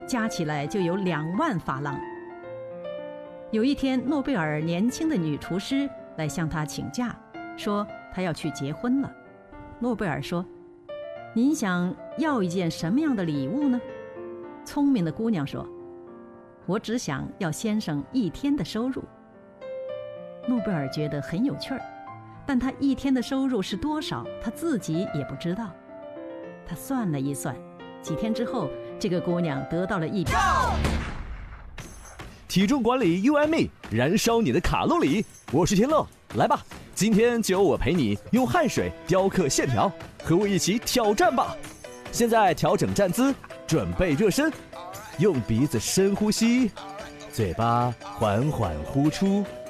加起来就有2万法郎。有一天，诺贝尔年轻的女厨师来向他请假，说她要去结婚了。诺贝尔说：“您想要一件什么样的礼物呢？”聪明的姑娘说：“我只想要先生1天的收入。”诺贝尔觉得很有趣儿，但他1天的收入是多少，他自己也不知道。他算了一算，几天之后，这个姑娘得到了一笔。 体重管理 UME， 燃烧你的卡路里。我是天乐，来吧，今天就由我陪你用汗水雕刻线条，和我一起挑战吧。现在调整站姿，准备热身，用鼻子深呼吸，嘴巴缓缓呼出。